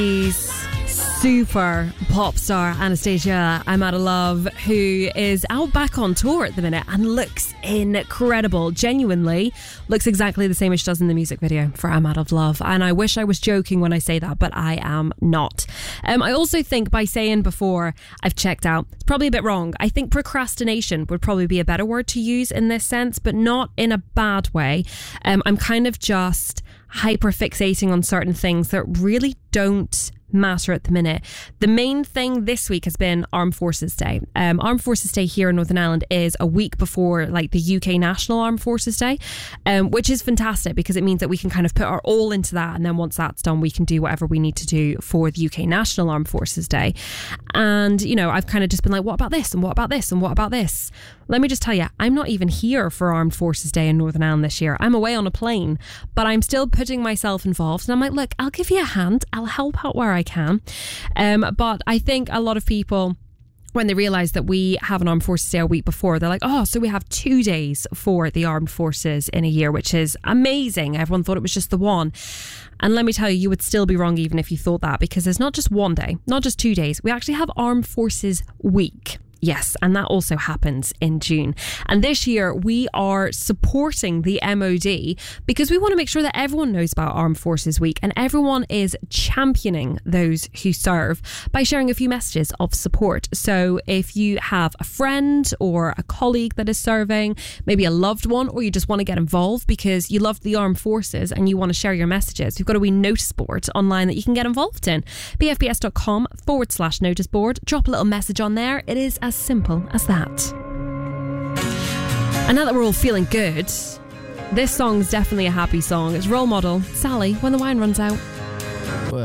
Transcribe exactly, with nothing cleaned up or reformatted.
Super pop star Anastacia, I'm Out of Love, who is out back on tour at the minute and looks incredible. Genuinely looks exactly the same as she does in the music video for I'm Out of Love. And I wish I was joking when I say that, but I am not. Um, I also think by saying before I've checked out, it's probably a bit wrong. I think procrastination would probably be a better word to use in this sense, but not in a bad way. Um, I'm kind of just hyper fixating on certain things that really don't matter at the minute. The main thing this week has been Armed Forces Day. Um, Armed Forces Day here in Northern Ireland is a week before like the U K National Armed Forces Day, um, which is fantastic because it means that we can kind of put our all into that, and then once that's done we can do whatever we need to do for the U K National Armed Forces Day. And you know, I've kind of just been like, what about this and what about this and what about this? Let me just tell you, I'm not even here for Armed Forces Day in Northern Ireland this year. I'm away on a plane, but I'm still putting myself involved, and I'm like, look, I'll give you a hand, I'll help out where I can. Um, but I think a lot of people, when they realise that we have an Armed Forces Day a week before, they're like, oh, so we have two days for the Armed Forces in a year, which is amazing. Everyone thought it was just the one. And let me tell you, you would still be wrong even if you thought that, because there's not just one day, not just two days. We actually have Armed Forces Week. Yes, and that also happens in June. And this year we are supporting the M O D because we want to make sure that everyone knows about Armed Forces Week, and everyone is championing those who serve by sharing a few messages of support. So if you have a friend or a colleague that is serving, maybe a loved one, or you just want to get involved because you love the Armed Forces and you want to share your messages, we've got a wee notice board online that you can get involved in. bfbs.com forward slash notice board. Drop a little message on there. It is as simple as that. And now that we're all feeling good, this song's definitely a happy song. It's Role Model, Sally, When the Wine Runs Out.